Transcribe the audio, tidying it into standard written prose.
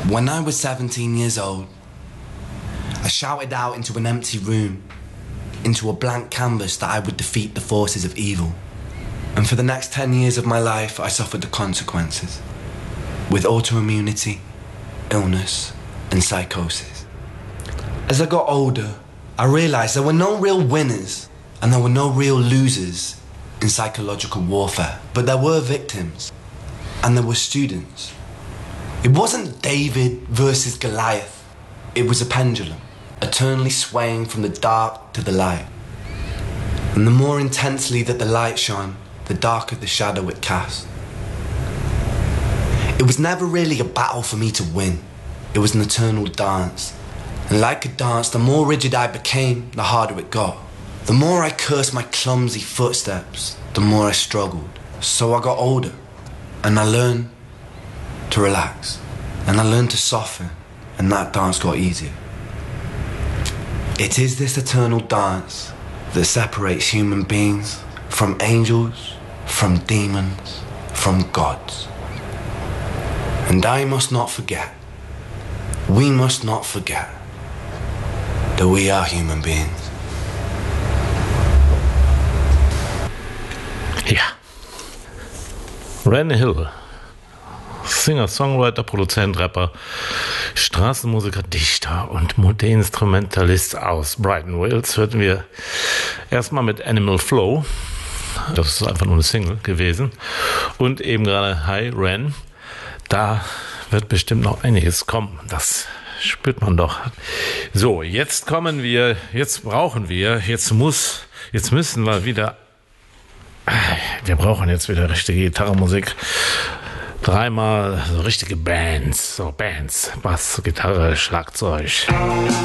When I was 17 years old, I shouted out into an empty room, into a blank canvas that I would defeat the forces of evil. And for the next 10 years of my life, I suffered the consequences, with autoimmunity, illness, and psychosis. As I got older, I realized there were no real winners and there were no real losers in psychological warfare, but there were victims and there were students. It wasn't David versus Goliath. It was a pendulum, eternally swaying from the dark to the light. And the more intensely that the light shone, the darker the shadow it cast. It was never really a battle for me to win. It was an eternal dance. And like a dance, the more rigid I became, the harder it got. The more I cursed my clumsy footsteps, the more I struggled. So I got older, and I learned to relax, and I learned to soften, and that dance got easier. It is this eternal dance that separates human beings from angels, from demons, from gods. And I must not forget, we must not forget, that we are human beings. Ja. Ren Hill, Singer, Songwriter, Produzent, Rapper, Straßenmusiker, Dichter und Multi-Instrumentalist aus Brighton, Wales, hörten wir erstmal mit Animal Flow. Das ist einfach nur eine Single gewesen. Und eben gerade Hi Ren. Da wird bestimmt noch einiges kommen. Das spürt man doch. So, jetzt müssen wir wieder. Wir brauchen jetzt wieder richtige Gitarrenmusik. Dreimal so richtige Bands. So Bands. Bass, Gitarre, Schlagzeug.